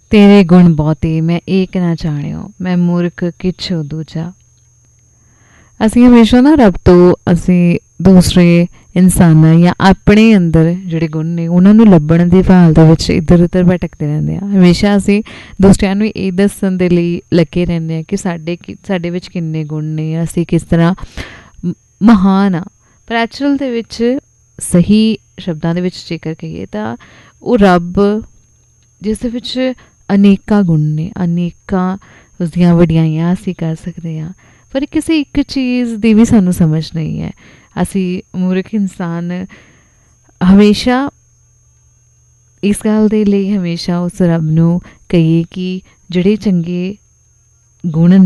तेरे गुण बहुते मैं एक ना जाणियो, मैं मूर्ख किछु दूजा। ਅਸੀਂ ਹਮੇਸ਼ਾ ਨਾ ਰੱਬ ਤੋਂ ਅਸੀਂ ਦੂਸਰੇ ਇਨਸਾਨਾਂ ਜਾਂ ਆਪਣੇ ਅੰਦਰ ਜਿਹੜੇ ਗੁਣ ਨੇ ਉਹਨਾਂ ਨੂੰ ਲੱਭਣ ਦੀ ਭਾਲ ਦੇ ਵਿੱਚ ਇੱਧਰ ਉੱਧਰ ਭਟਕਦੇ ਰਹਿੰਦੇ ਹਾਂ। ਹਮੇਸ਼ਾ ਅਸੀਂ ਦੂਸਰਿਆਂ ਨੂੰ ਇਹ ਦੱਸਣ ਦੇ ਲਈ ਲੱਗੇ ਰਹਿੰਦੇ ਹਾਂ ਕਿ ਸਾਡੇ ਵਿੱਚ ਕਿੰਨੇ ਗੁਣ ਨੇ, ਅਸੀਂ ਕਿਸ ਤਰ੍ਹਾਂ ਮਹਾਨ ਆ। ਪਰ ਐਕਚੁਅਲ ਦੇ ਵਿੱਚ ਸਹੀ ਸ਼ਬਦਾਂ ਦੇ ਵਿੱਚ ਜੇਕਰ ਕਹੀਏ ਤਾਂ ਉਹ ਰੱਬ ਜਿਸ ਦੇ ਵਿੱਚ ਅਨੇਕਾਂ ਗੁਣ ਨੇ, ਅਨੇਕਾਂ ਉਸਦੀਆਂ ਵਡਿਆਈਆਂ ਅਸੀਂ ਕਰ ਸਕਦੇ ਹਾਂ। ਪਰ ਕਿਸੇ ਇੱਕ ਚੀਜ਼ ਦੀ ਵੀ ਸਾਨੂੰ ਸਮਝ ਨਹੀਂ ਹੈ। ਅਸੀਂ ਮੂਰਖ ਇਨਸਾਨ ਹਮੇਸ਼ਾ ਇਸ ਗੱਲ ਦੇ ਲਈ ਹਮੇਸ਼ਾ ਉਸ ਰੱਬ ਨੂੰ ਕਹੀਏ ਕਿ ਜਿਹੜੇ ਚੰਗੇ ਗੁਣ